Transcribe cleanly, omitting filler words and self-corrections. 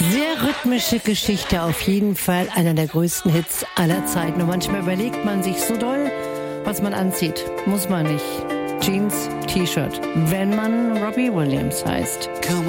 Sehr rhythmische Geschichte, auf jeden Fall einer der größten Hits aller Zeiten. Und manchmal überlegt man sich so doll, was man anzieht. Muss man nicht. Jeans, T-Shirt, wenn man Robbie Williams heißt. Come